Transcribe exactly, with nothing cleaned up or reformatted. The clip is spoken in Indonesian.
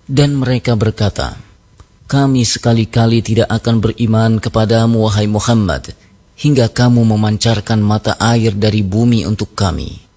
Dan mereka berkata, kami sekali-kali tidak akan beriman kepadamu wahai Muhammad, hingga kamu memancarkan mata air dari bumi untuk kami.